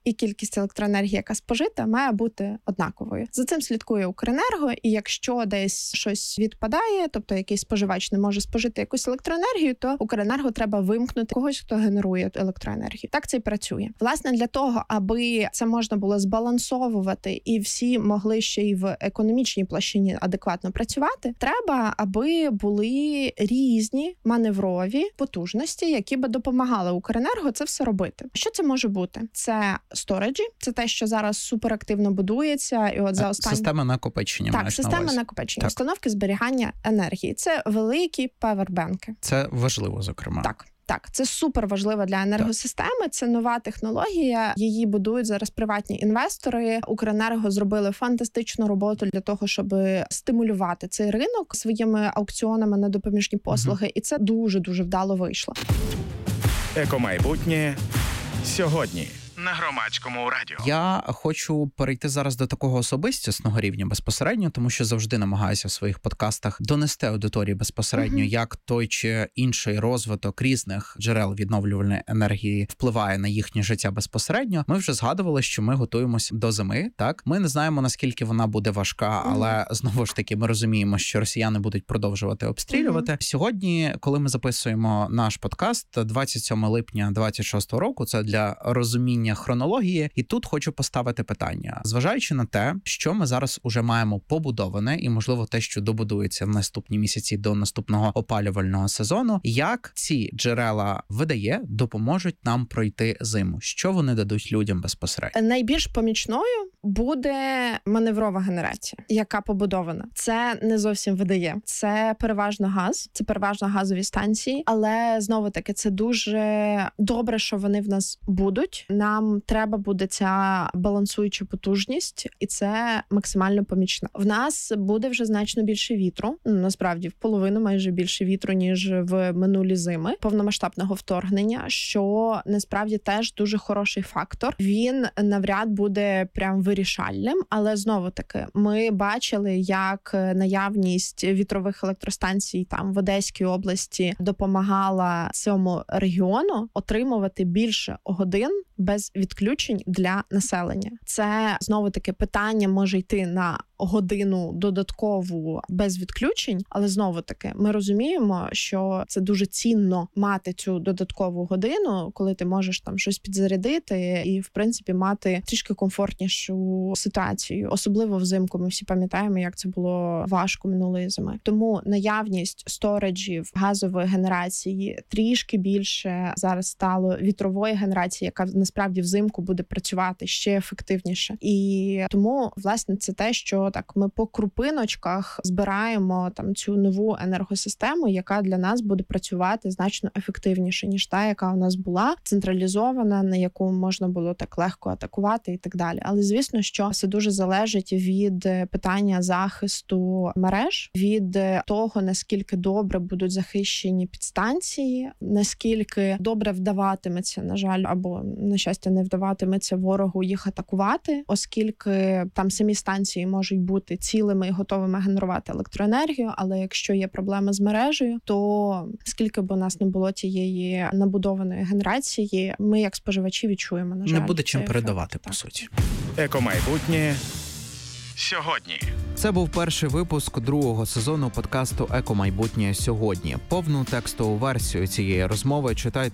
і кількість електроенергії, яка спожита, має бути однаковою. За цим слідкує Укренерго, і якщо десь щось відпадає, тобто якийсь споживач не може спожити якусь електроенергію, то Укренерго треба вимкнути когось, хто генерує електроенергію. Так це і працює. Власне, для того, аби це можна було збалансовувати і всі могли ще й в економічній площині адекватно працювати, треба, аби були різні маневрові потужності, які би допомагали Укренерго це все робити. Що це може бути? Це сториджі, це те, що зараз суперактивно будується, і от за останні... Система накопичення. Так, система на накопичення, так. Установки зберігання енергії. Це великі павербенки. Це важливо, зокрема. Так. Так, це супер важливо для енергосистеми, це нова технологія, її будують зараз приватні інвестори. Укренерго зробили фантастичну роботу для того, щоб стимулювати цей ринок своїми аукціонами на допоміжні послуги, угу. і це дуже-дуже вдало вийшло. Екомайбутнє сьогодні на Громадському радіо. Я хочу перейти зараз до такого особистісного рівня безпосередньо, тому що завжди намагаюся в своїх подкастах донести аудиторії безпосередньо, uh-huh. як той чи інший розвиток різних джерел відновлювальної енергії впливає на їхнє життя безпосередньо. Ми вже згадували, що ми готуємося до зими, так? Ми не знаємо, наскільки вона буде важка, uh-huh. але знову ж таки ми розуміємо, що росіяни будуть продовжувати обстрілювати. Uh-huh. Сьогодні, коли ми записуємо наш подкаст, двадцять сьомого липня двадцять шостого року, це для розуміння хронології, і тут хочу поставити питання. Зважаючи на те, що ми зараз уже маємо побудоване, і, можливо, те, що добудується в наступні місяці до наступного опалювального сезону, як ці джерела видає, допоможуть нам пройти зиму? Що вони дадуть людям безпосередньо? Найбільш помічною буде маневрова генерація, яка побудована. Це не зовсім видає. Це переважно газ, це переважно газові станції, але, знову-таки, це дуже добре, що вони в нас будуть. Нам треба буде ця балансуюча потужність, і це максимально помічно. В нас буде вже значно більше вітру, насправді в половину майже більше вітру, ніж в минулі зими повномасштабного вторгнення, що насправді теж дуже хороший фактор. Він навряд буде прям вирішальним, але знову-таки ми бачили, як наявність вітрових електростанцій там в Одеській області допомагала цьому регіону отримувати більше годин без відключень для населення. Це, знову-таки, питання може йти на годину додаткову без відключень, але, знову-таки, ми розуміємо, що це дуже цінно мати цю додаткову годину, коли ти можеш там щось підзарядити і, в принципі, мати трішки комфортнішу ситуацію. Особливо взимку, ми всі пам'ятаємо, як це було важко минулої зими. Тому наявність сториджів, газової генерації трішки більше зараз стало вітрової генерації, яка насправді взимку буде працювати ще ефективніше. І тому, власне, це те, що так ми по крупиночках збираємо там цю нову енергосистему, яка для нас буде працювати значно ефективніше, ніж та, яка у нас була, централізована, на яку можна було так легко атакувати і так далі. Але, звісно, що це дуже залежить від питання захисту мереж, від того, наскільки добре будуть захищені підстанції, наскільки добре вдаватиметься, на жаль, або, на щастя, не вдаватиметься ворогу їх атакувати, оскільки там самі станції можуть бути цілими і готовими генерувати електроенергію, але якщо є проблеми з мережею, то скільки б у нас не було тієї набудованої генерації, ми як споживачі відчуємо, на жаль. Не буде чим передавати, ефект. по суті. Екомайбутнє сьогодні. Це був перший випуск другого сезону подкасту «Екомайбутнє сьогодні». Повну текстову версію цієї розмови читайте